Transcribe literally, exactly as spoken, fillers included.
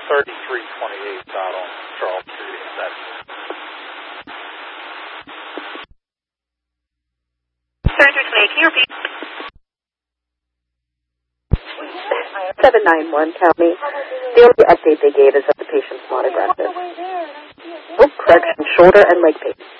thirty-three twenty-eight out on Charles Street. That's thirty-three twenty-eight, can you repeat? seven nine one, count me. The only update they gave is that the patient's not aggressive. Oh, correction, shoulder and leg pain.